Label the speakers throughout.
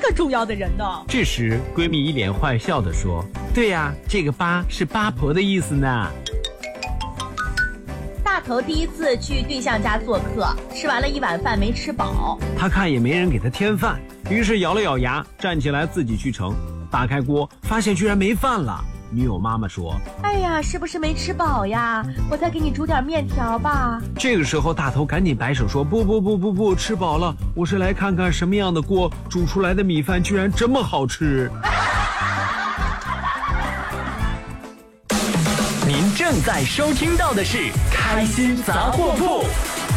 Speaker 1: 个重要的人呢。
Speaker 2: 这时闺蜜一脸坏笑地说，对呀，这个八是八婆的意思呢。
Speaker 1: 大头第一次去对象家做客，吃完了一碗饭没吃饱，
Speaker 2: 他看也没人给他添饭，于是咬了咬牙站起来自己去盛。打开锅发现居然没饭了。女友妈妈说，
Speaker 1: 哎呀，是不是没吃饱呀？我再给你煮点面条吧。
Speaker 2: 这个时候大头赶紧摆手说，不，吃饱了，我是来看看什么样的锅煮出来的米饭居然这么好吃。
Speaker 3: 您正在收听到的是开心杂货铺。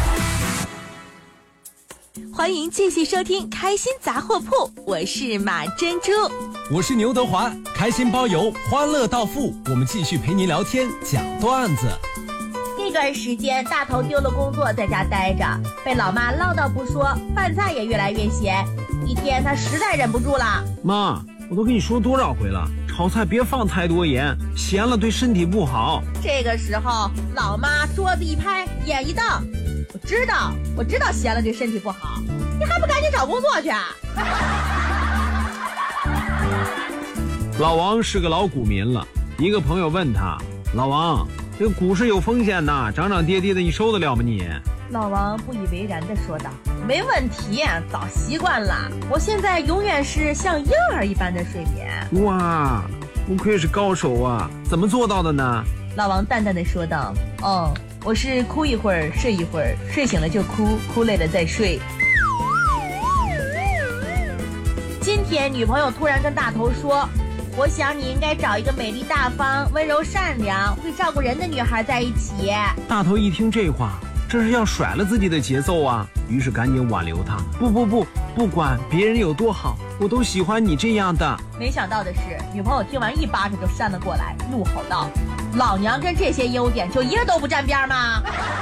Speaker 1: 欢迎继续收听开心杂货铺，我是马珍珠，
Speaker 4: 我是牛德华，开心包邮，欢乐到付，我们继续陪您聊天讲段子。
Speaker 1: 这段时间大头丢了工作，在家待着，被老妈唠叨不说，饭菜也越来越咸。一天他实在忍不住了，
Speaker 2: 妈，我都跟你说多少回了，炒菜别放太多盐，咸了对身体不好。
Speaker 1: 这个时候老妈桌子一拍，眼一瞪，我知道咸了对身体不好，你还不赶紧找工作去啊？
Speaker 2: 老王是个老股民了，一个朋友问他，老王，这个股市有风险呐，涨涨跌跌的，你受得了吗你？
Speaker 1: 老王不以为然地说道，没问题，早习惯了，我现在永远是像婴儿一般的睡眠。
Speaker 2: 哇，不愧是高手啊，怎么做到的呢？
Speaker 1: 老王淡淡地说道，我是哭一会儿睡一会儿，睡醒了就哭，哭累了再睡。今天女朋友突然跟大头说，我想你应该找一个美丽大方、温柔善良、会照顾人的女孩在一起。
Speaker 2: 大头一听这话，这是要甩了自己的节奏啊，于是赶紧挽留他，不管别人有多好，我都喜欢你这样的。
Speaker 1: 没想到的是，女朋友听完一巴掌就扇了过来，怒吼道，老娘跟这些优点就一个都不沾边吗？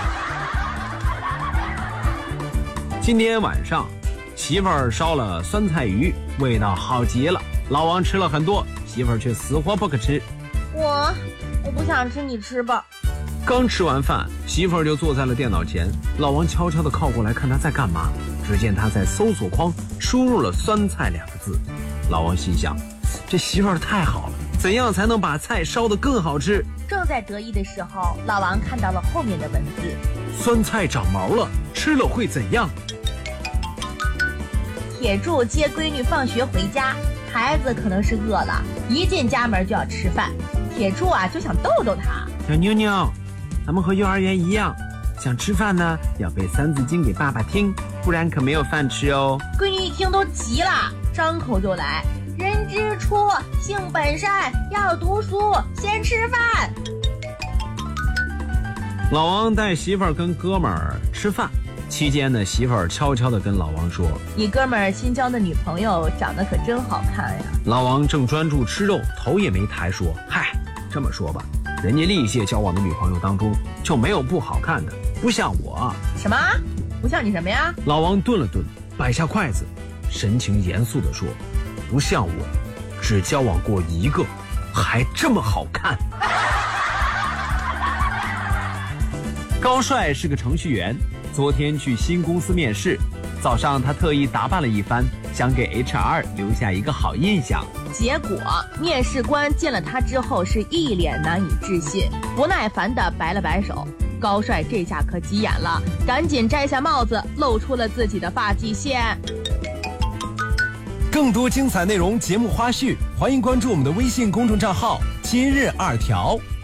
Speaker 2: 今天晚上媳妇儿烧了酸菜鱼，味道好极了，老王吃了很多，媳妇儿却死活不肯吃。
Speaker 1: 我不想吃，你吃吧。
Speaker 2: 刚吃完饭，媳妇儿就坐在了电脑前，老王悄悄地靠过来看他在干嘛，只见他在搜索框输入了酸菜2个字。老王心想，这媳妇儿太好了，怎样才能把菜烧得更好吃？
Speaker 1: 正在得意的时候，老王看到了后面的文字，
Speaker 2: 酸菜长毛了，吃了会怎样？
Speaker 1: 铁柱接闺女放学回家，孩子可能是饿了，一进家门就要吃饭。铁柱就想逗逗他，
Speaker 2: 小妞妞，咱们和幼儿园一样，想吃饭呢要背3字经给爸爸听，不然可没有饭吃哦。
Speaker 1: 闺女一听都急了，张口就来，人之初性本善，要读书先吃饭。
Speaker 2: 老王带媳妇儿跟哥们儿吃饭期间呢，媳妇儿悄悄地跟老王说，
Speaker 1: 你哥们儿新交的女朋友长得可真好看呀。
Speaker 2: 老王正专注吃肉，头也没抬说，嗨，这么说吧，人家历届交往的女朋友当中就没有不好看的，不像我。
Speaker 1: 什么？不像你什么呀？
Speaker 2: 老王顿了顿，摆下筷子，神情严肃地说，不像我，只交往过一个，还这么好看。高帅是个程序员，昨天去新公司面试，早上他特意打扮了一番，想给 HR 留下一个好印象。
Speaker 1: 结果面试官见了他之后是一脸难以置信，不耐烦地摆了摆手。高帅这下可急眼了，赶紧摘下帽子，露出了自己的发际线。
Speaker 4: 更多精彩内容节目花絮，欢迎关注我们的微信公众账号今日2条。